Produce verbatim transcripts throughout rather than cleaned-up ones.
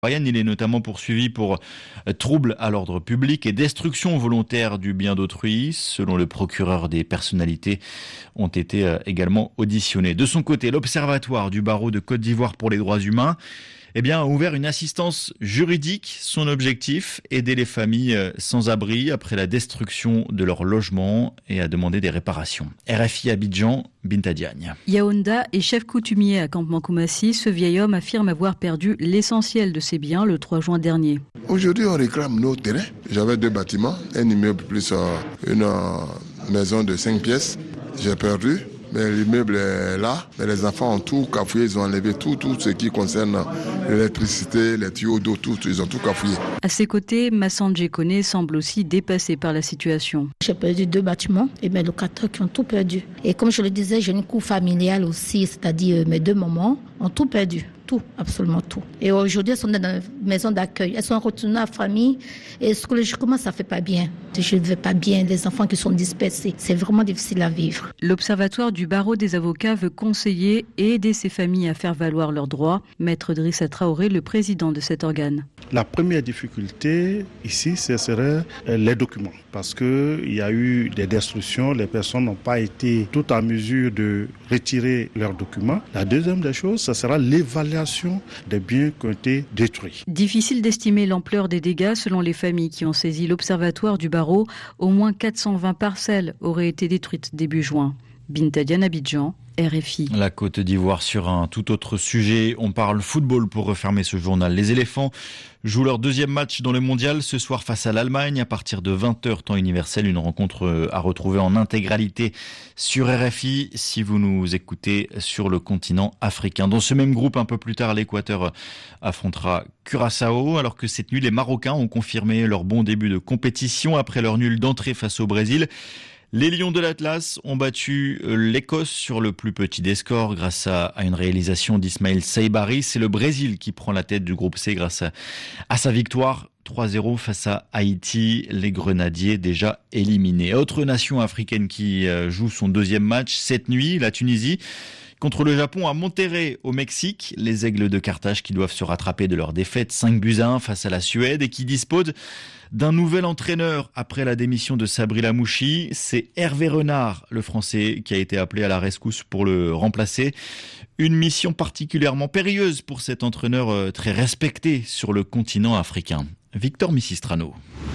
Il est notamment poursuivi pour trouble à l'ordre public et destruction volontaire du bien d'autrui. Selon le procureur, des personnalités ont été également auditionnées. De son côté, l'Observatoire du barreau de Côte d'Ivoire pour les droits humains eh bien, a ouvert une assistance juridique. Son objectif, aider les familles sans abri après la destruction de leur logement et a demandé des réparations. R F I Abidjan, Binta Diagne. Yaounda est chef coutumier à Campement Koumassi. Ce vieil homme affirme avoir perdu l'essentiel de ses biens le trois juin dernier. Aujourd'hui, on réclame nos terrains. J'avais deux bâtiments, un immeuble plus euh, une euh, maison de cinq pièces. J'ai perdu. Mais l'immeuble est là, mais les enfants ont tout cafouillé, ils ont enlevé tout, tout ce qui concerne l'électricité, les tuyaux d'eau, tout, ils ont tout cafouillé. À ses côtés, Massandje Kone semble aussi dépassé par la situation. J'ai perdu deux bâtiments et mes locataires qui ont tout perdu. Et comme je le disais, j'ai une cour familiale aussi, c'est-à-dire mes deux mamans ont tout perdu. Tout, absolument tout. Et aujourd'hui, elles sont dans une maison d'accueil. Elles sont retournées à la famille. Et psychologiquement, ça ne fait pas bien. Je ne vais pas bien. Les enfants qui sont dispersés, c'est vraiment difficile à vivre. L'Observatoire du barreau des avocats veut conseiller et aider ces familles à faire valoir leurs droits. Maître Drissa Traoré, le président de cet organe. La première difficulté ici, ce serait les documents. Parce qu'il y a eu des destructions, les personnes n'ont pas été toutes en mesure de retirer leurs documents. La deuxième des choses, ce sera l'évaluation des biens qui ont été détruits. Difficile d'estimer l'ampleur des dégâts selon les familles qui ont saisi l'Observatoire du barreau. Au moins quatre cent vingt parcelles auraient été détruites début juin. Binta Diagne, Abidjan, R F I. La Côte d'Ivoire sur un tout autre sujet. On parle football pour refermer ce journal. Les éléphants jouent leur deuxième match dans le mondial ce soir face à l'Allemagne à partir de vingt heures temps universel. Une rencontre à retrouver en intégralité sur R F I si vous nous écoutez sur le continent africain. Dans ce même groupe, un peu plus tard, l'Équateur affrontera Curaçao alors que cette nuit, les Marocains ont confirmé leur bon début de compétition après leur nul d'entrée face au Brésil. Les Lions de l'Atlas ont battu l'Écosse sur le plus petit des scores grâce à une réalisation d'Ismaël Saibari. C'est le Brésil qui prend la tête du groupe C grâce à, à sa victoire trois zéro face à Haïti, les Grenadiers déjà éliminés. Autre nation africaine qui joue son deuxième match cette nuit, la Tunisie. Contre le Japon à Monterrey au Mexique, les Aigles de Carthage qui doivent se rattraper de leur défaite cinq buts à un face à la Suède et qui disposent d'un nouvel entraîneur après la démission de Sabri Lamouchi. C'est Hervé Renard, le Français, qui a été appelé à la rescousse pour le remplacer. Une mission particulièrement périlleuse pour cet entraîneur très respecté sur le continent africain. Victor Missistrano.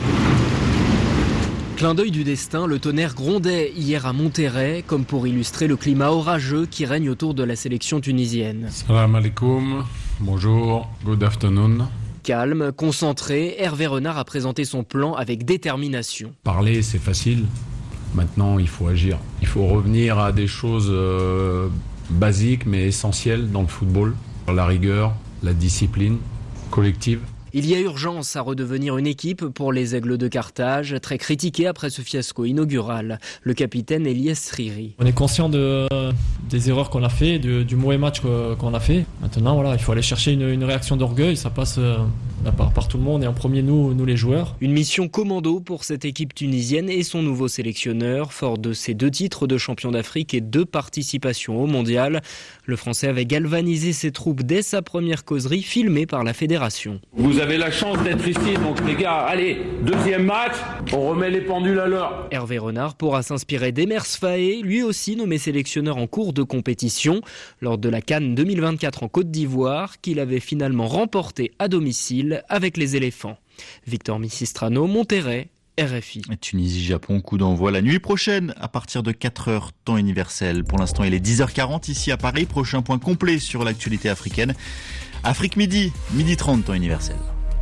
Clin d'œil du destin, le tonnerre grondait hier à Monterrey, comme pour illustrer le climat orageux qui règne autour de la sélection tunisienne. Salam alaikum, bonjour, good afternoon. Calme, concentré, Hervé Renard a présenté son plan avec détermination. Parler, c'est facile. Maintenant, il faut agir. Il faut revenir à des choses euh, basiques mais essentielles dans le football. La rigueur, la discipline collective. Il y a urgence à redevenir une équipe pour les Aigles de Carthage, très critiqué après ce fiasco inaugural. Le capitaine Elias Riri. On est conscient de, des erreurs qu'on a fait, de, du mauvais match qu'on a fait. Maintenant, voilà, il faut aller chercher une, une réaction d'orgueil. Ça passe euh, par, par tout le monde et en premier nous, nous les joueurs. Une mission commando pour cette équipe tunisienne et son nouveau sélectionneur. Fort de ses deux titres de champion d'Afrique et deux participations au mondial, le Français avait galvanisé ses troupes dès sa première causerie filmée par la fédération. Vous avez la chance d'être ici, donc les gars, allez, deuxième match, on remet les pendules à l'heure. Hervé Renard pourra s'inspirer d'Emers Faé, lui aussi nommé sélectionneur en cours de compétition, lors de la CAN deux mille vingt-quatre en Côte d'Ivoire, qu'il avait finalement remporté à domicile avec les éléphants. Victor Missistrano, Monterrey, R F I. Tunisie-Japon, coup d'envoi la nuit prochaine à partir de quatre heures temps universel. Pour l'instant, il est dix heures quarante ici à Paris. Prochain point complet sur l'actualité africaine. Afrique Midi, midi trente temps universel.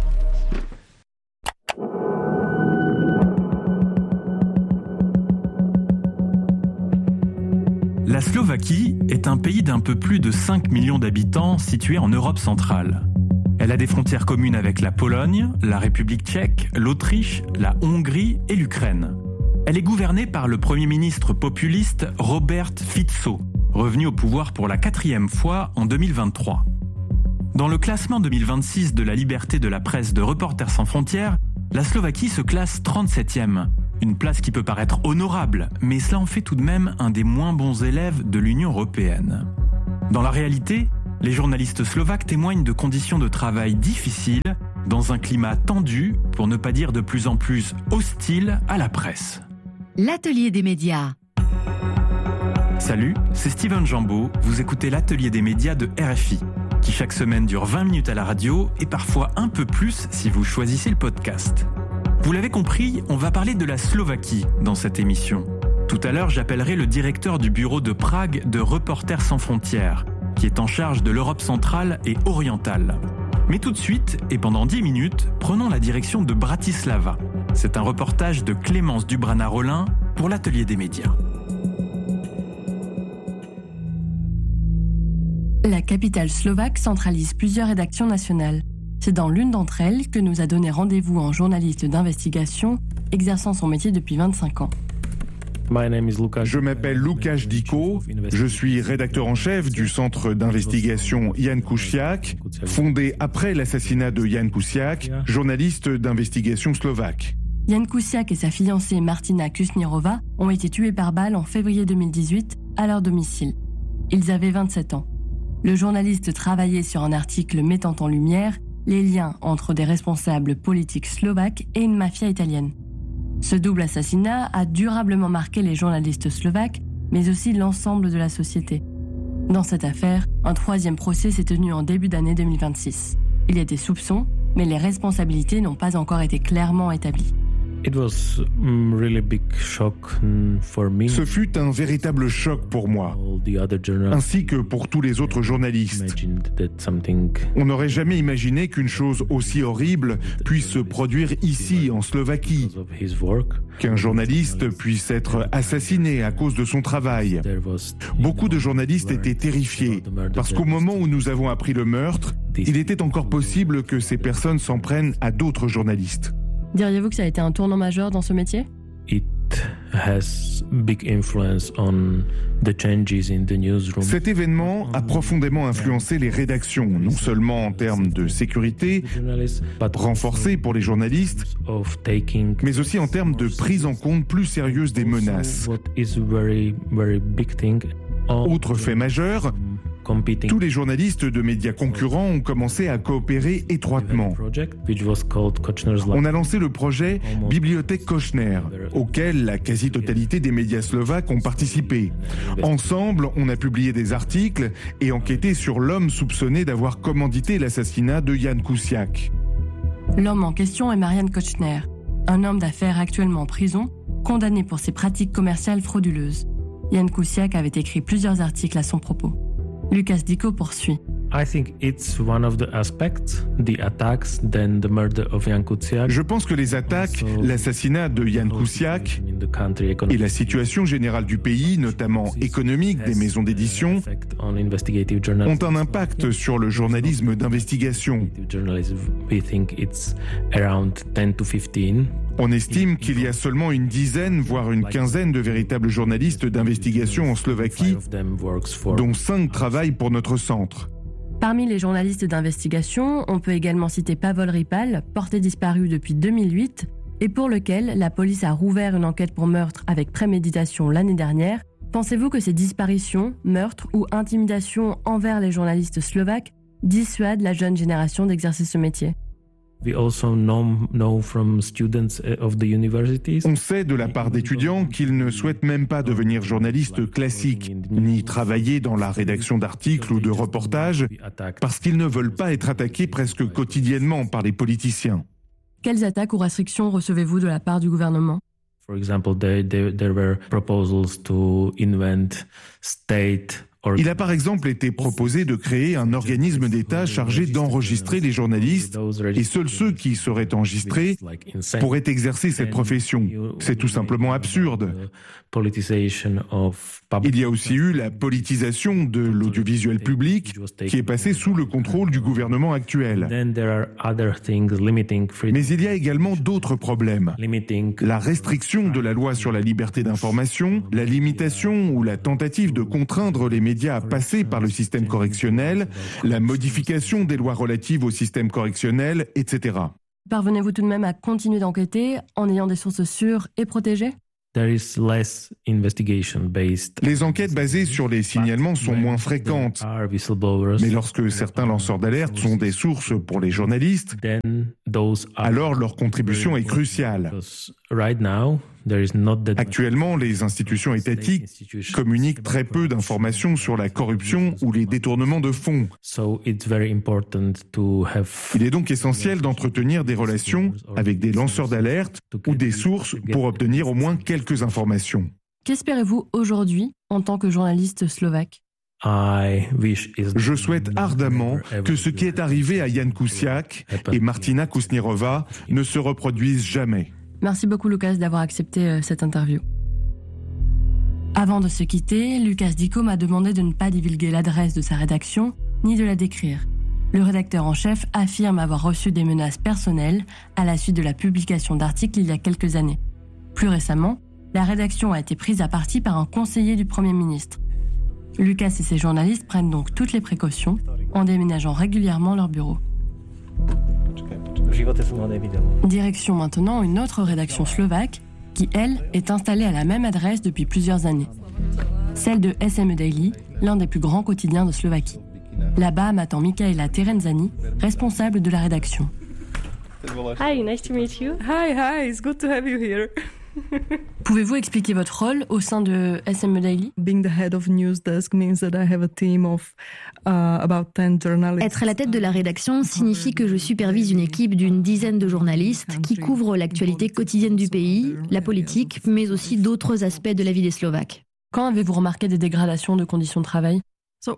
La Slovaquie est un pays d'un peu plus de cinq millions d'habitants situé en Europe centrale. Elle a des frontières communes avec la Pologne, la République tchèque, l'Autriche, la Hongrie et l'Ukraine. Elle est gouvernée par le Premier ministre populiste Robert Fico, revenu au pouvoir pour la quatrième fois en deux mille vingt-trois. Dans le classement deux mille vingt-six de la liberté de la presse de Reporters sans frontières, la Slovaquie se classe trente-septième. Une place qui peut paraître honorable, mais cela en fait tout de même un des moins bons élèves de l'Union européenne. Dans la réalité, les journalistes slovaques témoignent de conditions de travail difficiles dans un climat tendu, pour ne pas dire de plus en plus hostile à la presse. L'atelier des médias. Salut, c'est Steven Jambeau, vous écoutez l'atelier des médias de R F I, qui chaque semaine dure vingt minutes à la radio et parfois un peu plus si vous choisissez le podcast. Vous l'avez compris, on va parler de la Slovaquie dans cette émission. Tout à l'heure, j'appellerai le directeur du bureau de Prague de Reporters sans frontières, qui est en charge de l'Europe centrale et orientale. Mais tout de suite, et pendant dix minutes, prenons la direction de Bratislava. C'est un reportage de Clémence Dubrana-Rollin pour l'atelier des médias. La capitale slovaque centralise plusieurs rédactions nationales. C'est dans l'une d'entre elles que nous a donné rendez-vous un journaliste d'investigation exerçant son métier depuis vingt-cinq ans. Je m'appelle Łukasz Diko, je suis rédacteur en chef du centre d'investigation Jan Kuciak, fondé après l'assassinat de Jan Kuciak, journaliste d'investigation slovaque. Jan Kuciak et sa fiancée Martina Kusnirova ont été tués par balle en février deux mille dix-huit à leur domicile. Ils avaient vingt-sept ans. Le journaliste travaillait sur un article mettant en lumière les liens entre des responsables politiques slovaques et une mafia italienne. Ce double assassinat a durablement marqué les journalistes slovaques, mais aussi l'ensemble de la société. Dans cette affaire, un troisième procès s'est tenu en début d'année deux mille vingt-six. Il y a des soupçons, mais les responsabilités n'ont pas encore été clairement établies. Ce fut un véritable choc pour moi, ainsi que pour tous les autres journalistes. On n'aurait jamais imaginé qu'une chose aussi horrible puisse se produire ici, en Slovaquie. Qu'un journaliste puisse être assassiné à cause de son travail. Beaucoup de journalistes étaient terrifiés, parce qu'au moment où nous avons appris le meurtre, il était encore possible que ces personnes s'en prennent à d'autres journalistes. Diriez-vous que ça a été un tournant majeur dans ce métier ? Cet événement a profondément influencé les rédactions, non seulement en termes de sécurité, renforcée pour les journalistes, mais aussi en termes de prise en compte plus sérieuse des menaces. Autre fait majeur, tous les journalistes de médias concurrents ont commencé à coopérer étroitement. On a lancé le projet Bibliothèque Kochner, auquel la quasi-totalité des médias slovaques ont participé. Ensemble, on a publié des articles et enquêté sur l'homme soupçonné d'avoir commandité l'assassinat de Jan Kuciak. L'homme en question est Marian Kochner, un homme d'affaires actuellement en prison, condamné pour ses pratiques commerciales frauduleuses. Jan Kuciak avait écrit plusieurs articles à son propos. Łukasz Diko poursuit. Je pense que les attaques, l'assassinat de Jan Kuciak et la situation générale du pays, notamment économique des maisons d'édition, ont un impact sur le journalisme d'investigation. On estime qu'il y a seulement une dizaine, voire une quinzaine de véritables journalistes d'investigation en Slovaquie, dont cinq travaillent pour notre centre. Parmi les journalistes d'investigation, on peut également citer Pavol Ripal, porté disparu depuis deux mille huit, et pour lequel la police a rouvert une enquête pour meurtre avec préméditation l'année dernière. Pensez-vous que ces disparitions, meurtres ou intimidations envers les journalistes slovaques dissuadent la jeune génération d'exercer ce métier ? On sait de la part d'étudiants qu'ils ne souhaitent même pas devenir journalistes classiques, ni travailler dans la rédaction d'articles ou de reportages, parce qu'ils ne veulent pas être attaqués presque quotidiennement par les politiciens. Quelles attaques ou restrictions recevez-vous de la part du gouvernement ? Il a par exemple été proposé de créer un organisme d'État chargé d'enregistrer les journalistes et seuls ceux qui seraient enregistrés pourraient exercer cette profession. C'est tout simplement absurde. Il y a aussi eu la politisation de l'audiovisuel public qui est passée sous le contrôle du gouvernement actuel. Mais il y a également d'autres problèmes. La restriction de la loi sur la liberté d'information, la limitation ou la tentative de contraindre les médias à passer par le système correctionnel, la modification des lois relatives au système correctionnel, et cetera. Parvenez-vous tout de même à continuer d'enquêter en ayant des sources sûres et protégées ? Les enquêtes basées sur les signalements sont moins fréquentes. Mais lorsque certains lanceurs d'alerte sont des sources pour les journalistes, alors leur contribution est cruciale. Actuellement, les institutions étatiques communiquent très peu d'informations sur la corruption ou les détournements de fonds. Il est donc essentiel d'entretenir des relations avec des lanceurs d'alerte ou des sources pour obtenir au moins quelques informations. Qu'espérez-vous aujourd'hui en tant que journaliste slovaque ? Je souhaite ardemment que ce qui est arrivé à Jan Kuciak et Martina Kusnierova ne se reproduise jamais. Merci beaucoup Lucas d'avoir accepté cette interview. Avant de se quitter, Lucas Dico m'a demandé de ne pas divulguer l'adresse de sa rédaction, ni de la décrire. Le rédacteur en chef affirme avoir reçu des menaces personnelles à la suite de la publication d'articles il y a quelques années. Plus récemment, la rédaction a été prise à partie par un conseiller du Premier ministre. Lucas et ses journalistes prennent donc toutes les précautions en déménageant régulièrement leur bureau. Direction maintenant une autre rédaction slovaque qui, elle, est installée à la même adresse depuis plusieurs années. Celle de S M E Daily, l'un des plus grands quotidiens de Slovaquie. Là-bas m'attend Michaela Terenzani, responsable de la rédaction. Hi, nice to meet you. Hi, hi, it's good to have you here. Pouvez-vous expliquer votre rôle au sein de S M E Daily ? Être à la tête de la rédaction signifie que je supervise une équipe d'une dizaine de journalistes qui couvrent l'actualité quotidienne du pays, la politique, mais aussi d'autres aspects de la vie des Slovaques. Quand avez-vous remarqué des dégradations de conditions de travail ? Dès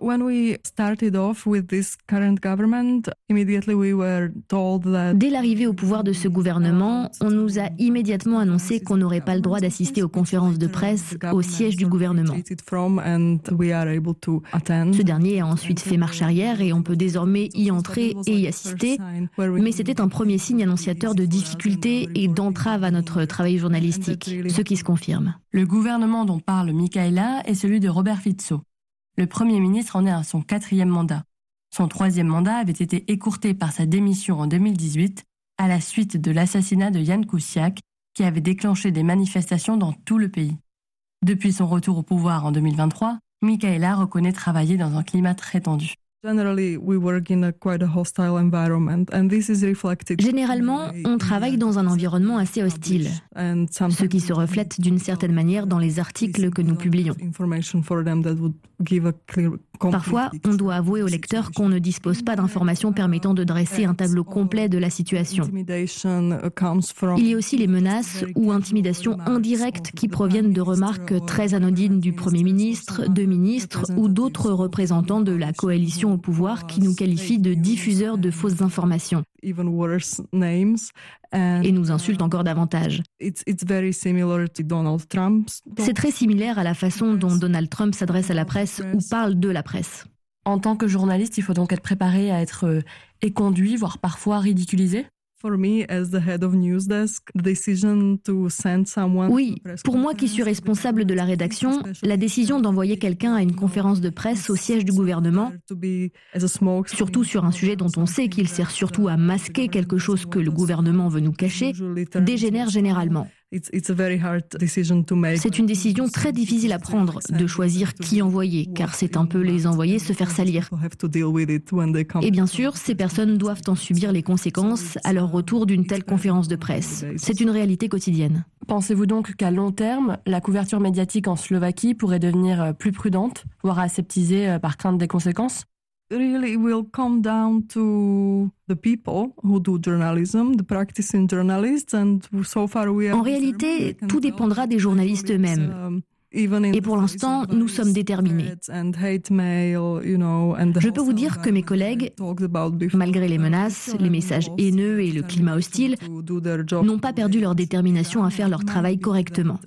l'arrivée au pouvoir de ce gouvernement, on nous a immédiatement annoncé qu'on n'aurait pas le droit d'assister aux conférences de presse au siège du gouvernement. Ce dernier a ensuite fait marche arrière et on peut désormais y entrer et y assister, mais c'était un premier signe annonciateur de difficultés et d'entrave à notre travail journalistique, ce qui se confirme. Le gouvernement dont parle Michaela est celui de Robert Fico. Le Premier ministre en est à son quatrième mandat. Son troisième mandat avait été écourté par sa démission en deux mille dix-huit à la suite de l'assassinat de Jan Kuciak qui avait déclenché des manifestations dans tout le pays. Depuis son retour au pouvoir en deux mille vingt-trois, Michaela reconnaît travailler dans un climat très tendu. Généralement, on travaille dans un environnement assez hostile, ce qui se reflète d'une certaine manière dans les articles que nous publions. Parfois, on doit avouer au lecteur qu'on ne dispose pas d'informations permettant de dresser un tableau complet de la situation. Il y a aussi les menaces ou intimidations indirectes qui proviennent de remarques très anodines du Premier ministre, de ministres ou d'autres représentants de la coalition au pouvoir qui nous qualifient de diffuseurs de fausses informations et nous insultent encore davantage. C'est très similaire à la façon dont Donald Trump s'adresse à la presse ou parle de la presse. En tant que journaliste, il faut donc être préparé à être éconduit, voire parfois ridiculisé ? Oui, pour moi qui suis responsable de la rédaction, la décision d'envoyer quelqu'un à une conférence de presse au siège du gouvernement, surtout sur un sujet dont on sait qu'il sert surtout à masquer quelque chose que le gouvernement veut nous cacher, dégénère généralement. C'est une décision très difficile à prendre, de choisir qui envoyer, car c'est un peu les envoyer se faire salir. Et bien sûr, ces personnes doivent en subir les conséquences à leur retour d'une telle conférence de presse. C'est une réalité quotidienne. Pensez-vous donc qu'à long terme, la couverture médiatique en Slovaquie pourrait devenir plus prudente, voire aseptisée par crainte des conséquences ? Really will come down to the people who do journalism, the practicing journalists, and so far we are. En réalité, tout dépendra des journalistes eux-mêmes. Et pour l'instant, nous sommes déterminés. Je peux vous dire que mes collègues, malgré les menaces, les messages haineux et le climat hostile, n'ont pas perdu leur détermination à faire leur travail correctement.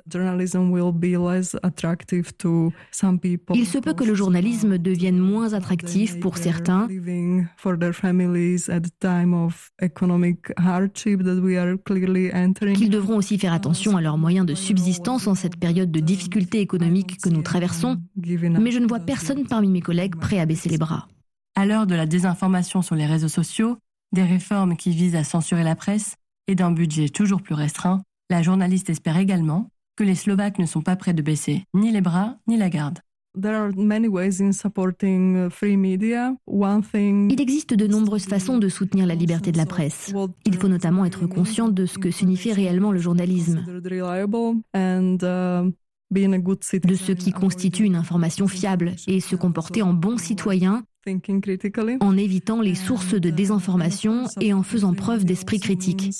Il se peut que le journalisme devienne moins attractif pour certains, qu'ils devront aussi faire attention à leurs moyens de subsistance en cette période de difficulté économique que nous traversons, mais je ne vois personne parmi mes collègues prêt à baisser les bras. À l'heure de la désinformation sur les réseaux sociaux, des réformes qui visent à censurer la presse et d'un budget toujours plus restreint, la journaliste espère également que les Slovaques ne sont pas prêts de baisser ni les bras ni la garde. Il existe de nombreuses façons de soutenir la liberté de la presse. Il faut notamment être conscient de ce que signifie réellement le journalisme, de ce qui constitue une information fiable et se comporter en bon citoyen en évitant les sources de désinformation et en faisant preuve d'esprit critique.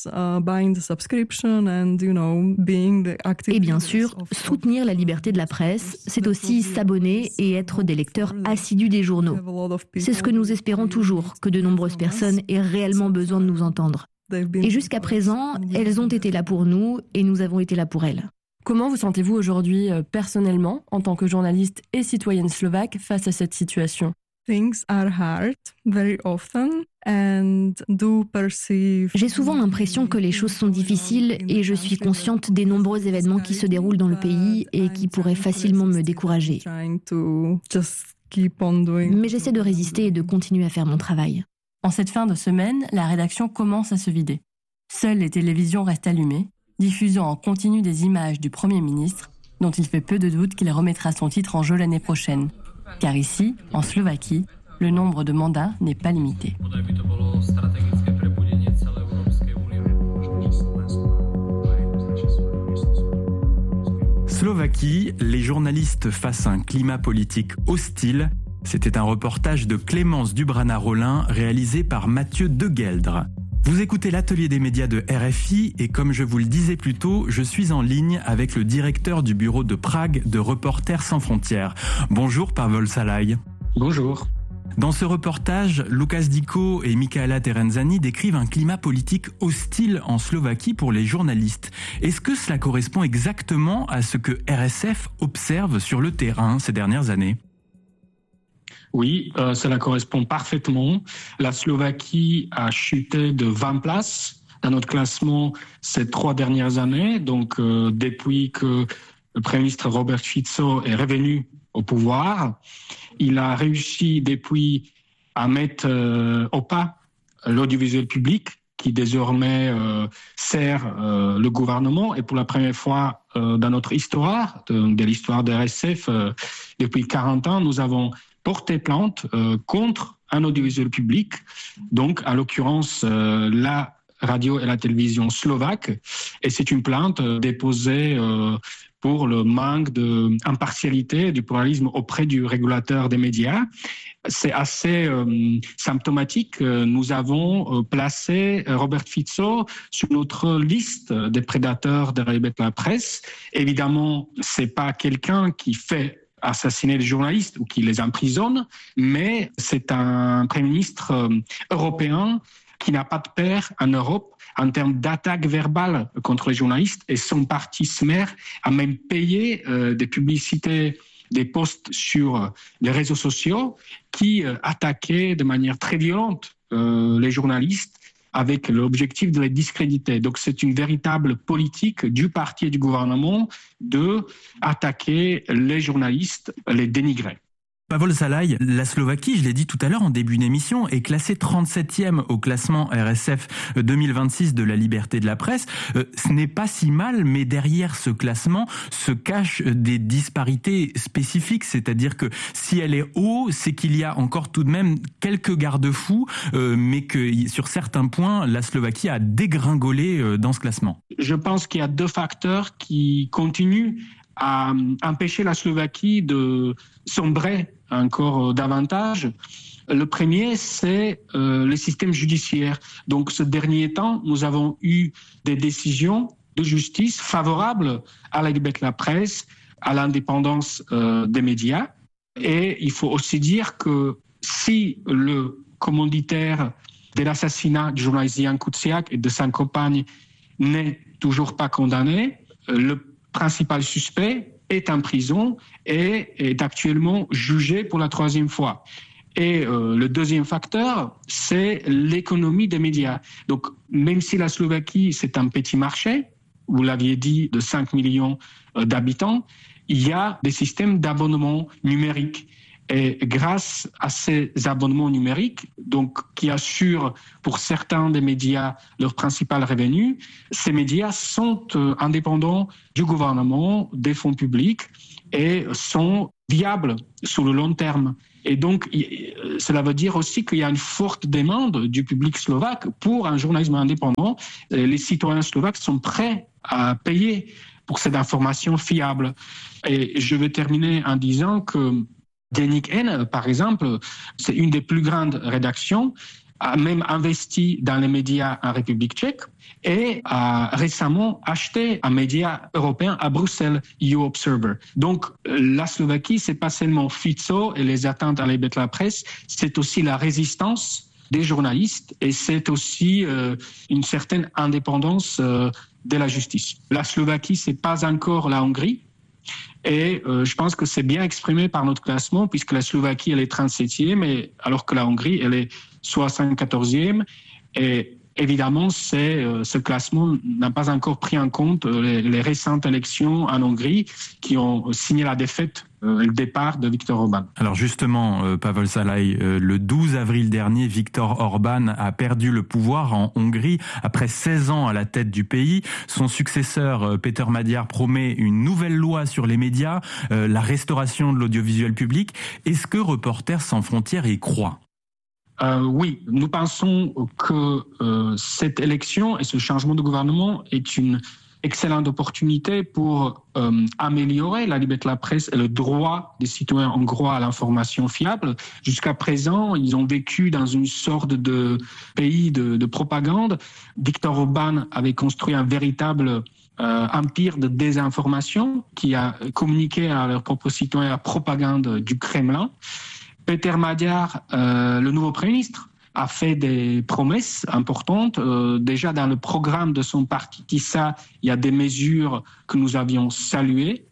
Et bien sûr, soutenir la liberté de la presse, c'est aussi s'abonner et être des lecteurs assidus des journaux. C'est ce que nous espérons toujours, que de nombreuses personnes aient réellement besoin de nous entendre. Et jusqu'à présent, elles ont été là pour nous et nous avons été là pour elles. Comment vous sentez-vous aujourd'hui euh, personnellement, en tant que journaliste et citoyenne slovaque, face à cette situation ? J'ai souvent l'impression que les choses sont difficiles et je suis consciente des nombreux événements qui se déroulent dans le pays et qui pourraient facilement me décourager. Mais j'essaie de résister et de continuer à faire mon travail. En cette fin de semaine, la rédaction commence à se vider. Seules les télévisions restent allumées, diffusant en continu des images du Premier ministre, dont il fait peu de doute qu'il remettra son titre en jeu l'année prochaine. Car ici, en Slovaquie, le nombre de mandats n'est pas limité. Slovaquie, les journalistes face à un climat politique hostile. C'était un reportage de Clémence Dubrana-Rollin réalisé par Mathieu Degueldre. Vous écoutez l'atelier des médias de R F I et comme je vous le disais plus tôt, je suis en ligne avec le directeur du bureau de Prague de Reporters sans frontières. Bonjour Pavel Salaj. Bonjour. Dans ce reportage, Lukas Diko et Michaela Terenzani décrivent un climat politique hostile en Slovaquie pour les journalistes. Est-ce que cela correspond exactement à ce que R S F observe sur le terrain ces dernières années ? Oui, euh, cela correspond parfaitement. La Slovaquie a chuté de vingt places dans notre classement ces trois dernières années. Donc, euh, depuis que le Premier ministre Robert Fico est revenu au pouvoir, il a réussi depuis à mettre euh, au pas l'audiovisuel public qui désormais euh, sert euh, le gouvernement. Et pour la première fois euh, dans notre histoire, de, de l'histoire de R S F, euh, depuis quarante ans, nous avons porté plainte euh, contre un audiovisuel public, donc en l'occurrence euh, la radio et la télévision slovaque. Et c'est une plainte euh, déposée euh, pour le manque d'impartialité et du pluralisme auprès du régulateur des médias. C'est assez euh, symptomatique. Nous avons euh, placé Robert Fico sur notre liste des prédateurs de la presse. Évidemment, c'est pas quelqu'un qui fait assassiner les journalistes ou qui les emprisonne, mais c'est un Premier ministre euh, européen qui n'a pas de père en Europe en termes d'attaque verbale contre les journalistes, et son parti Smer a même payé euh, des publicités, des posts sur les réseaux sociaux qui euh, attaquaient de manière très violente euh, les journalistes avec l'objectif de les discréditer. Donc c'est une véritable politique du parti et du gouvernement de attaquer les journalistes, les dénigrer. Pavel Salaj, la Slovaquie, je l'ai dit tout à l'heure en début d'émission, est classée trente-septième au classement R S F deux mille vingt-six de la liberté de la presse. Euh, ce n'est pas si mal, mais derrière ce classement se cachent des disparités spécifiques, c'est-à-dire que si elle est haut, c'est qu'il y a encore tout de même quelques garde-fous, euh, mais que sur certains points, la Slovaquie a dégringolé euh, dans ce classement. Je pense qu'il y a deux facteurs qui continuent à empêcher la Slovaquie de sombrer encore davantage. Le premier, c'est euh, le système judiciaire. Donc, ce dernier temps, nous avons eu des décisions de justice favorables à la liberté de la presse, à l'indépendance euh, des médias. Et il faut aussi dire que si le commanditaire de l'assassinat du journaliste Jan Kuciak et de sa compagne n'est toujours pas condamné, le principal suspect est en prison et est actuellement jugé pour la troisième fois. Et euh, le deuxième facteur, c'est l'économie des médias. Donc, même si la Slovaquie, c'est un petit marché, vous l'aviez dit, de cinq millions d'habitants, il y a des systèmes d'abonnement numérique. Et grâce à ces abonnements numériques, donc qui assurent pour certains des médias leur principal revenu, ces médias sont euh, indépendants du gouvernement, des fonds publics et sont viables sur le long terme. Et donc, cela veut dire aussi qu'il y a une forte demande du public slovaque pour un journalisme indépendant. Les citoyens slovaques sont prêts à payer pour cette information fiable. Et je vais terminer en disant que Deník N, par exemple, c'est une des plus grandes rédactions, a même investi dans les médias en République tchèque et a récemment acheté un média européen à Bruxelles, You Observer. Donc, la Slovaquie, c'est pas seulement Fico et les atteintes à la liberté de la presse, c'est aussi la résistance des journalistes et c'est aussi euh, une certaine indépendance euh, de la justice. La Slovaquie, c'est pas encore la Hongrie. Et euh, je pense que c'est bien exprimé par notre classement, puisque la Slovaquie, elle est trente-septième, et, alors que la Hongrie, elle est soixante-quatorzième. Et évidemment, c'est, euh, ce classement n'a pas encore pris en compte euh, les, les récentes élections en Hongrie qui ont signé la défaite euh, et le départ de Viktor Orbán. Alors justement, euh, Pavel Szalai, euh, le douze avril dernier, Viktor Orbán a perdu le pouvoir en Hongrie après seize ans à la tête du pays. Son successeur, euh, Péter Magyar, promet une nouvelle loi sur les médias, euh, la restauration de l'audiovisuel public. Est-ce que Reporters sans frontières y croit ? Euh, oui, nous pensons que euh, cette élection et ce changement de gouvernement est une excellente opportunité pour euh, améliorer la liberté de la presse et le droit des citoyens hongrois à l'information fiable. Jusqu'à présent, ils ont vécu dans une sorte de pays de, de propagande. Viktor Orbán avait construit un véritable euh, empire de désinformation qui a communiqué à leurs propres citoyens la propagande du Kremlin. Péter Magyar, euh, le nouveau Premier ministre, a fait des promesses importantes. Euh, déjà dans le programme de son parti Tisa, il y a des mesures que nous avions saluées.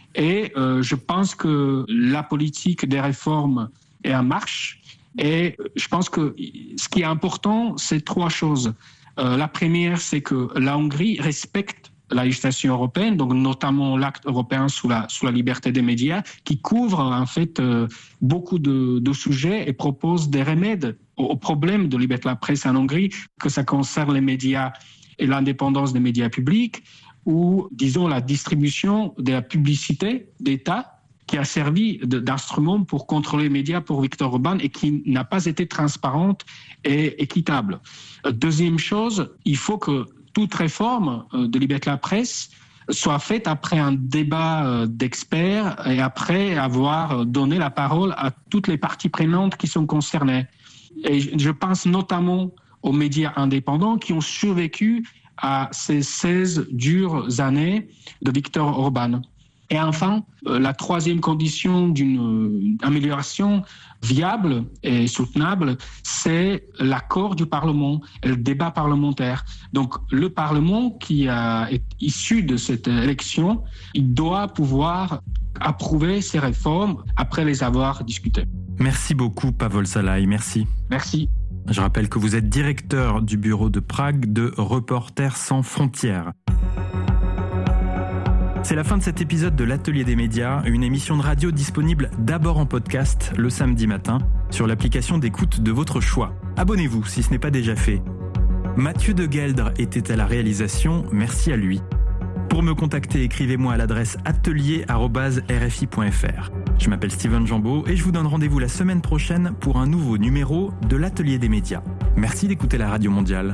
Et euh, je pense que la politique des réformes est en marche. Et je pense que ce qui est important, c'est trois choses. Euh, la première, c'est que la Hongrie respecte la législation européenne, donc notamment l'acte européen sur la, sur la liberté des médias, qui couvre en fait euh, beaucoup de, de sujets et propose des remèdes aux, aux problèmes de liberté de la presse en Hongrie, que ça concerne les médias et l'indépendance des médias publics, ou disons la distribution de la publicité d'État qui a servi de, d'instrument pour contrôler les médias pour Viktor Orbán et qui n'a pas été transparente et équitable. Deuxième chose, il faut que toute réforme de liberté de la presse soit faite après un débat d'experts et après avoir donné la parole à toutes les parties prenantes qui sont concernées. Et je pense notamment aux médias indépendants qui ont survécu à ces seize dures années de Viktor Orbán. Et enfin, la troisième condition d'une amélioration viable et soutenable, c'est l'accord du Parlement et le débat parlementaire. Donc le Parlement qui est issu de cette élection, il doit pouvoir approuver ces réformes après les avoir discutées. Merci beaucoup Pavel Szalai, merci. Merci. Je rappelle que vous êtes directeur du bureau de Prague de Reporters sans frontières. C'est la fin de cet épisode de l'Atelier des médias, une émission de radio disponible d'abord en podcast le samedi matin sur l'application d'écoute de votre choix. Abonnez-vous si ce n'est pas déjà fait. Mathieu de Gueldre était à la réalisation, merci à lui. Pour me contacter, écrivez-moi à l'adresse atelier arobase r f i point f r. Je m'appelle Steven Jambeau et je vous donne rendez-vous la semaine prochaine pour un nouveau numéro de l'Atelier des médias. Merci d'écouter la Radio Mondiale.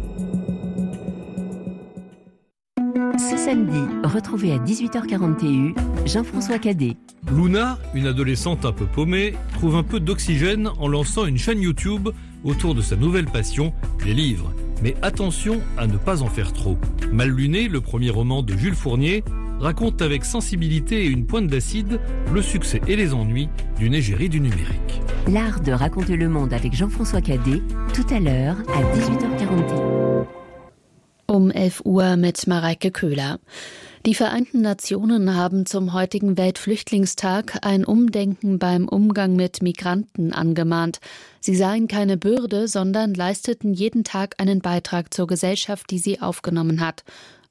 Ce samedi, retrouvez à dix-huit heures quarante et un Jean-François Cadet. Luna, une adolescente un peu paumée, trouve un peu d'oxygène en lançant une chaîne YouTube autour de sa nouvelle passion, les livres. Mais attention à ne pas en faire trop. Mal luné, le premier roman de Jules Fournier, raconte avec sensibilité et une pointe d'acide le succès et les ennuis d'une égérie du numérique. L'art de raconter le monde avec Jean-François Cadet, tout à l'heure à dix-huit heures quarante et un. Um elf Uhr mit Mareike Köhler. Die Vereinten Nationen haben zum heutigen Weltflüchtlingstag ein Umdenken beim Umgang mit Migranten angemahnt. Sie seien keine Bürde, sondern leisteten jeden Tag einen Beitrag zur Gesellschaft, die sie aufgenommen hat.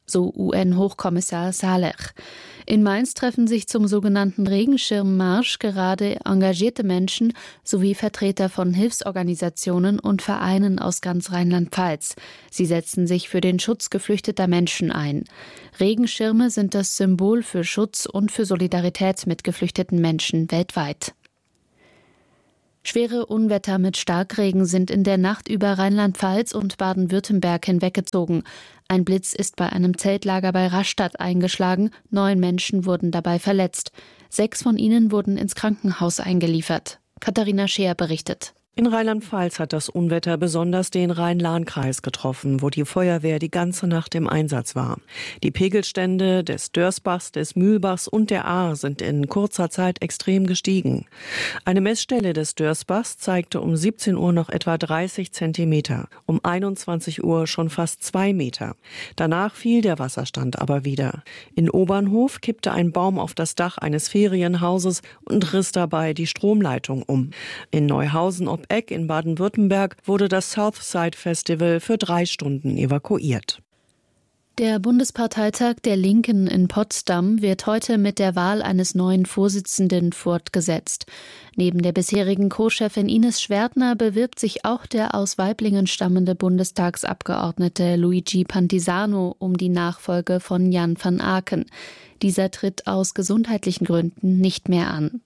so U N-Hochkommissar Saleh. In Mainz treffen sich zum sogenannten Regenschirmmarsch gerade engagierte Menschen sowie Vertreter von Hilfsorganisationen und Vereinen aus ganz Rheinland-Pfalz. Sie setzen sich für den Schutz geflüchteter Menschen ein. Regenschirme sind das Symbol für Schutz und für Solidarität mit geflüchteten Menschen weltweit. Schwere Unwetter mit Starkregen sind in der Nacht über Rheinland-Pfalz und Baden-Württemberg hinweggezogen. Ein Blitz ist bei einem Zeltlager bei Rastatt eingeschlagen. Neun Menschen wurden dabei verletzt. Sechs von ihnen wurden ins Krankenhaus eingeliefert. Katharina Scheer berichtet. In Rheinland-Pfalz hat das Unwetter besonders den Rhein-Lahn-Kreis getroffen, wo die Feuerwehr die ganze Nacht im Einsatz war. Die Pegelstände des Dörsbachs, des Mühlbachs und der Ahr sind in kurzer Zeit extrem gestiegen. Eine Messstelle des Dörsbachs zeigte um siebzehn Uhr noch etwa dreißig Zentimeter, um einundzwanzig Uhr schon fast zwei Meter. Danach fiel der Wasserstand aber wieder. In Obernhof kippte ein Baum auf das Dach eines Ferienhauses und riss dabei die Stromleitung um. In Neuhausen ob Eck in Baden-Württemberg wurde das Southside Festival für drei Stunden evakuiert. Der Bundesparteitag der Linken in Potsdam wird heute mit der Wahl eines neuen Vorsitzenden fortgesetzt. Neben der bisherigen Co-Chefin Ines Schwertner bewirbt sich auch der aus Waiblingen stammende Bundestagsabgeordnete Luigi Pantisano um die Nachfolge von Jan van Aken. Dieser tritt aus gesundheitlichen Gründen nicht mehr an.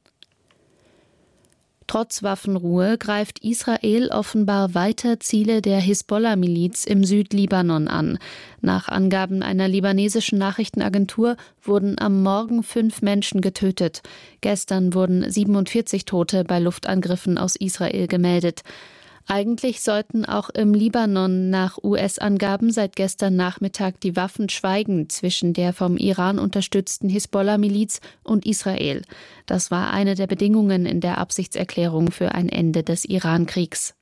Trotz Waffenruhe greift Israel offenbar weiter Ziele der Hisbollah-Miliz im Südlibanon an. Nach Angaben einer libanesischen Nachrichtenagentur wurden am Morgen fünf Menschen getötet. Gestern wurden siebenundvierzig Tote bei Luftangriffen aus Israel gemeldet. Eigentlich sollten auch im Libanon nach U S-Angaben seit gestern Nachmittag die Waffen schweigen zwischen der vom Iran unterstützten Hisbollah-Miliz und Israel. Das war eine der Bedingungen in der Absichtserklärung für ein Ende des Iran-Kriegs.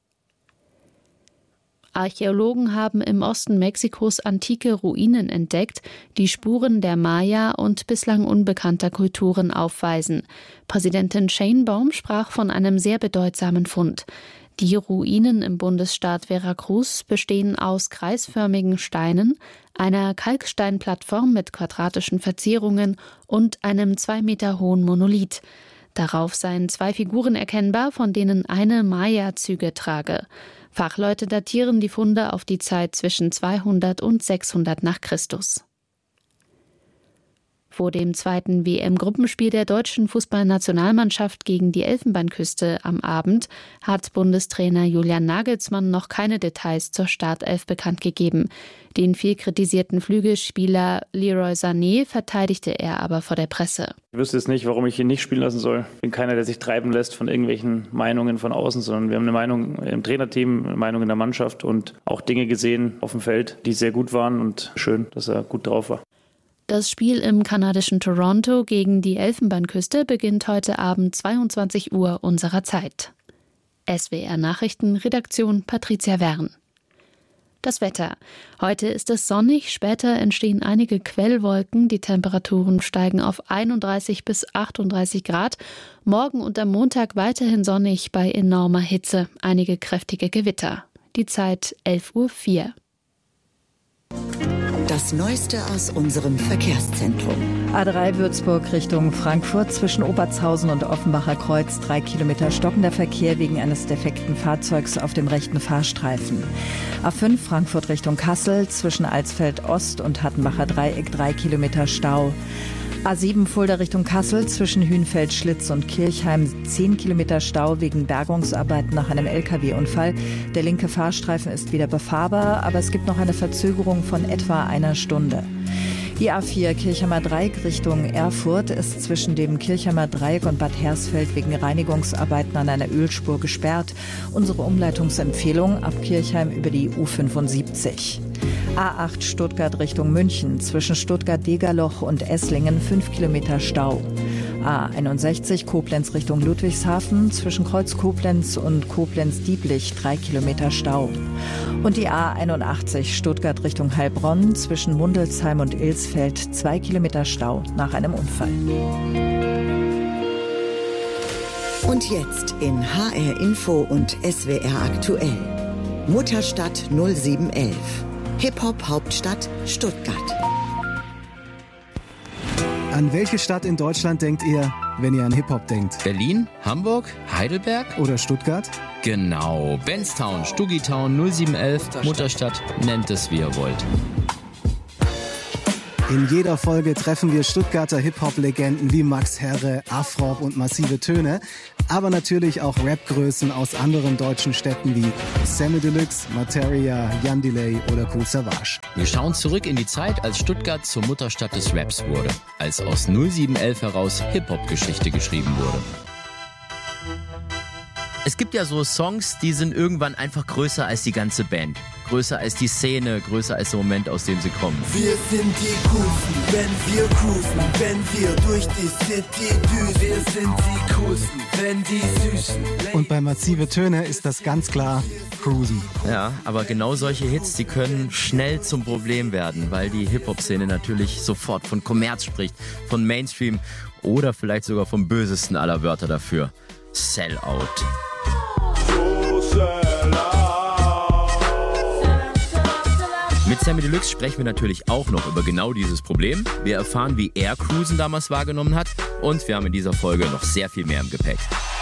Archäologen haben im Osten Mexikos antike Ruinen entdeckt, die Spuren der Maya und bislang unbekannter Kulturen aufweisen. Präsidentin Sheinbaum sprach von einem sehr bedeutsamen Fund. Die Ruinen im Bundesstaat Veracruz bestehen aus kreisförmigen Steinen, einer Kalksteinplattform mit quadratischen Verzierungen und einem zwei Meter hohen Monolith. Darauf seien zwei Figuren erkennbar, von denen eine Maya-Züge trage. Fachleute datieren die Funde auf die Zeit zwischen zweihundert und sechshundert nach Christus. Vor dem zweiten W M-Gruppenspiel der deutschen Fußballnationalmannschaft gegen die Elfenbeinküste am Abend hat Bundestrainer Julian Nagelsmann noch keine Details zur Startelf bekannt gegeben. Den viel kritisierten Flügelspieler Leroy Sané verteidigte er aber vor der Presse. Ich wüsste jetzt nicht, warum ich ihn nicht spielen lassen soll. Ich bin keiner, der sich treiben lässt von irgendwelchen Meinungen von außen, sondern wir haben eine Meinung im Trainerteam, eine Meinung in der Mannschaft und auch Dinge gesehen auf dem Feld, die sehr gut waren und schön, dass er gut drauf war. Das Spiel im kanadischen Toronto gegen die Elfenbeinküste beginnt heute Abend zweiundzwanzig Uhr unserer Zeit. S W R Nachrichten, Redaktion Patricia Wern. Das Wetter. Heute ist es sonnig, später entstehen einige Quellwolken. Die Temperaturen steigen auf einunddreißig bis achtunddreißig Grad. Morgen und am Montag weiterhin sonnig bei enormer Hitze. Einige kräftige Gewitter. Die Zeit elf Uhr vier. Das Neueste aus unserem Verkehrszentrum. A drei Würzburg Richtung Frankfurt zwischen Obertshausen und Offenbacher Kreuz. Drei Kilometer stockender Verkehr wegen eines defekten Fahrzeugs auf dem rechten Fahrstreifen. A fünf Frankfurt Richtung Kassel zwischen Alsfeld Ost und Hattenbacher Dreieck. Drei Kilometer Stau. A sieben Fulda Richtung Kassel zwischen Hünfeld, Schlitz und Kirchheim. Zehn Kilometer Stau wegen Bergungsarbeiten nach einem L K W-Unfall. Der linke Fahrstreifen ist wieder befahrbar, aber es gibt noch eine Verzögerung von etwa einer Stunde. Die A vier Kirchheimer Dreieck Richtung Erfurt ist zwischen dem Kirchheimer Dreieck und Bad Hersfeld wegen Reinigungsarbeiten an einer Ölspur gesperrt. Unsere Umleitungsempfehlung ab Kirchheim über die U fünfundsiebzig. A acht Stuttgart Richtung München zwischen Stuttgart-Degerloch und Esslingen fünf Kilometer Stau. A einundsechzig Koblenz Richtung Ludwigshafen zwischen Kreuz Koblenz und Koblenz-Dieblich drei Kilometer Stau. Und die A einundachtzig Stuttgart Richtung Heilbronn zwischen Mundelsheim und Ilsfeld zwei Kilometer Stau nach einem Unfall. Und jetzt in H R Info und S W R aktuell. Mutterstadt null sieben elf. Hip-Hop-Hauptstadt Stuttgart. An welche Stadt in Deutschland denkt ihr, wenn ihr an Hip-Hop denkt? Berlin, Hamburg, Heidelberg? Oder Stuttgart? Genau, Benstown, Stuggitown, null sieben elf, Mutterstadt, nennt es wie ihr wollt. In jeder Folge treffen wir Stuttgarter Hip-Hop-Legenden wie Max Herre, Afrob und Massive Töne, aber natürlich auch Rap-Größen aus anderen deutschen Städten wie Samy Deluxe, Materia, Jan Delay oder Kool Savas. Wir schauen zurück in die Zeit, als Stuttgart zur Mutterstadt des Raps wurde, als aus null sieben elf heraus Hip-Hop-Geschichte geschrieben wurde. Es gibt ja so Songs, die sind irgendwann einfach größer als die ganze Band. Größer als die Szene, größer als der Moment, aus dem sie kommen. Wir sind die Coolsten, wenn wir cruisen, wenn wir durch die City düsen. Wir sind die Coolsten, wenn die Süßen. Und bei Massive Töne ist das ganz klar Cruisen. Ja, aber genau solche Hits, die können schnell zum Problem werden, weil die Hip-Hop-Szene natürlich sofort von Kommerz spricht, von Mainstream oder vielleicht sogar vom bösesten aller Wörter dafür. Sellout. Mit Samy Deluxe sprechen wir natürlich auch noch über genau dieses Problem. Wir erfahren, wie er Cruisen damals wahrgenommen hat und wir haben in dieser Folge noch sehr viel mehr im Gepäck.